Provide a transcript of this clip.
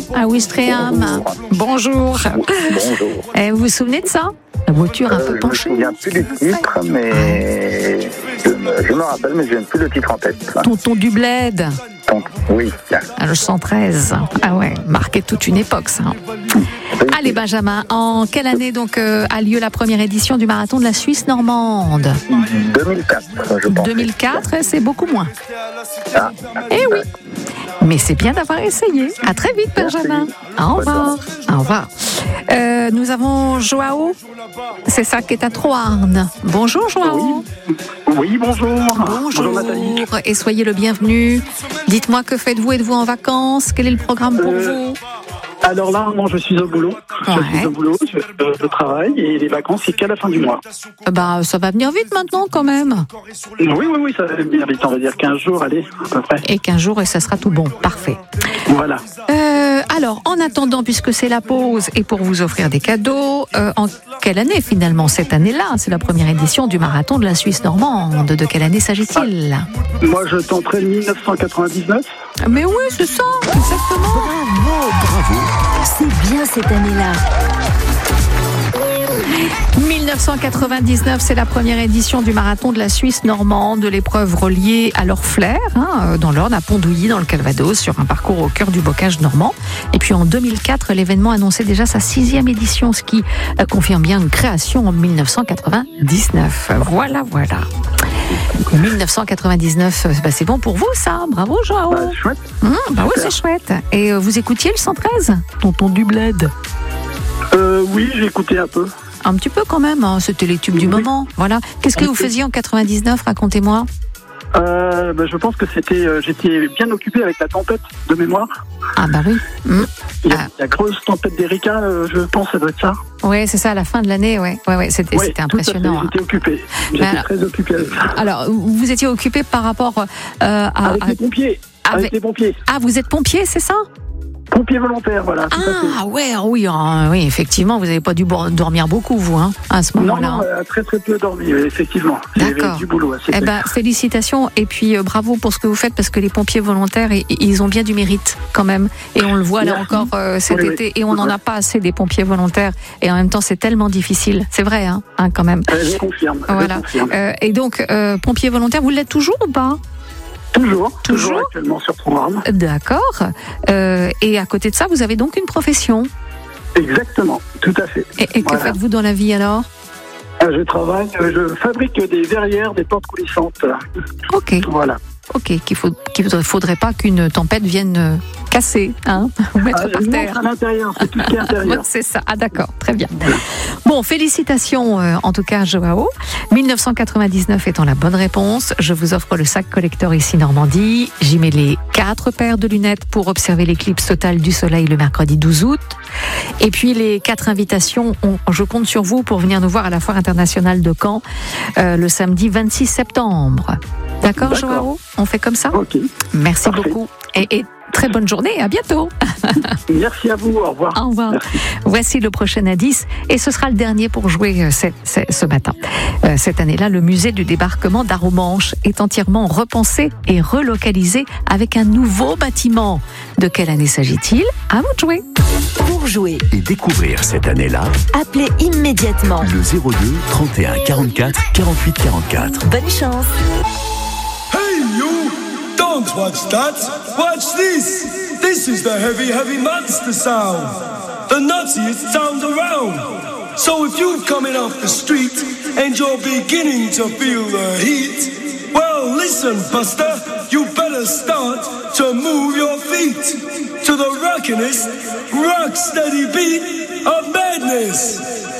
à Ouistreham. Bonjour. Bonjour. Vous vous souvenez de ça? La voiture un peu penchée. Je me souviens plus du titre, mais je me rappelle, mais je n'ai plus le titre en tête. Tonton du Bled. Oui. Le 113. Ah ouais, marqué toute une époque, ça. Allez, Benjamin, en quelle année donc a lieu la première édition du marathon de la Suisse normande? 2004, je pense. 2004, c'est beaucoup moins. Ah. Eh oui. Mais c'est bien d'avoir essayé. À très vite, Benjamin. Au revoir. Au revoir. Nous avons Joao. C'est ça qui est à Troarn. Bonjour, Joao. Oui, bonjour. Bonjour, Nathalie. et soyez le bienvenu. Dites-moi, que faites-vous? Êtes-vous en vacances? Quel est le programme pour vous? Alors là, moi, je suis au boulot. Je travaille et les vacances, c'est qu'à la fin du mois. Bah, ça va venir vite maintenant, quand même. Oui, ça va venir vite. On va dire 15 jours, allez, à peu près. Et 15 jours, et ça sera tout bon. Parfait. Voilà. Alors, en attendant, puisque c'est la pause, et pour vous offrir des cadeaux, en quelle année, finalement, cette année-là? C'est la première édition du marathon de la Suisse normande. De quelle année s'agit-il? Moi, je tenterai 1999. Mais oui, c'est ça, exactement. Bravo. C'est bien cette année-là. 1999, c'est la première édition du marathon de la Suisse normande, de l'épreuve reliée à l'Orflair, dans l'Orne, à Pondouilly, dans le Calvados, sur un parcours au cœur du bocage normand. Et puis en 2004, l'événement annonçait déjà sa 6e édition, ce qui confirme bien une création en 1999. Voilà. 1999, c'est bon pour vous, ça. Bravo, Joao. Chouette. Oui, c'est chouette. Et vous écoutiez le 113, Tonton du Bled? Oui, j'ai écouté un peu. Un petit peu quand même, c'était les tubes du moment. Voilà. Qu'est-ce que vous faisiez en 99? Racontez-moi. Je pense que j'étais bien occupé avec la tempête de mémoire. Ah bah oui. La grosse tempête d'Erika, je pense, ça doit être ça. Oui, c'est ça, à la fin de l'année, ouais, c'était impressionnant. J'étais occupé. J'étais très occupé avec ça. Alors, vous étiez occupé par rapport avec les pompiers. Avec les pompiers. Ah, vous êtes pompier, c'est ça? Pompier volontaire, voilà. Oui, effectivement, vous n'avez pas dû dormir beaucoup, vous, à ce moment-là. Non, très peu dormi, effectivement. J'avais du boulot assez félicitations, et puis bravo pour ce que vous faites, parce que les pompiers volontaires, ils ont bien du mérite, quand même. Et on le voit là encore cet été, et on n'en a pas assez des pompiers volontaires, et en même temps, c'est tellement difficile. C'est vrai, quand même. Je confirme. Voilà. Et donc, pompier volontaire, vous l'êtes toujours ou pas? Toujours actuellement sur Troarn. D'accord. Et à côté de ça, vous avez donc une profession? Exactement, tout à fait. Et que faites-vous dans la vie alors? Je travaille, je fabrique des verrières, des portes coulissantes. Ok. Voilà. Ok, qu'il ne faudrait pas qu'une tempête vienne casser, ou mettre par terre. À l'intérieur, c'est tout ce qui est intérieur. C'est ça, d'accord, très bien. Bon, félicitations en tout cas, Joao. 1999 étant la bonne réponse, je vous offre le sac collector ici Normandie. J'y mets les 4 paires de lunettes pour observer l'éclipse totale du soleil le mercredi 12 août. Et puis les 4 invitations, je compte sur vous pour venir nous voir à la Foire internationale de Caen le samedi 26 septembre. D'accord, Joao? On fait comme ça? Ok. Merci beaucoup. Et très bonne journée, à bientôt. Merci à vous, au revoir. Au revoir. Merci. Voici le prochain indice, et ce sera le dernier pour jouer ce matin. Cette année-là, le musée du débarquement d'Arromanches est entièrement repensé et relocalisé avec un nouveau bâtiment. De quelle année s'agit-il? À vous de jouer. Pour jouer et découvrir cette année-là, appelez immédiatement le 02 31 44 48 44. Bonne chance. Hey you! Don't watch that! Watch this! This is the heavy, heavy monster sound! The nuttiest sound around! So if you're coming off the street and you're beginning to feel the heat, well listen, Buster, you better start to move your feet to the rockin'est, rock steady beat of madness!